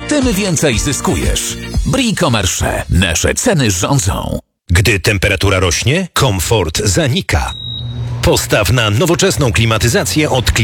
tym więcej zyskujesz. Bricomarché. Nasze ceny rządzą. Gdy temperatura rośnie, komfort zanika. Postaw na nowoczesną klimatyzację od